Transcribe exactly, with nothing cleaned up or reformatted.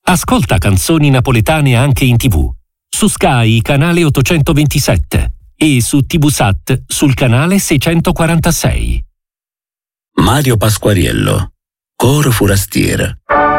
Ascolta canzoni napoletane anche in tivù, su Sky canale ottocentoventisette e su TVSAT sul canale seicentoquarantasei. Mario Pasquariello, Coro Forastiera.